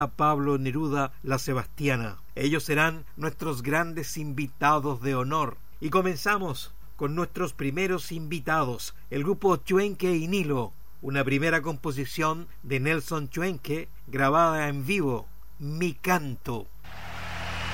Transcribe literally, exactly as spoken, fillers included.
Pablo Neruda La Sebastiana. Ellos serán nuestros grandes invitados de honor. Y comenzamos con nuestros primeros invitados, el grupo Chuenque y Nilo, una primera composición de Nelson Chuenque grabada en vivo, Mi Canto.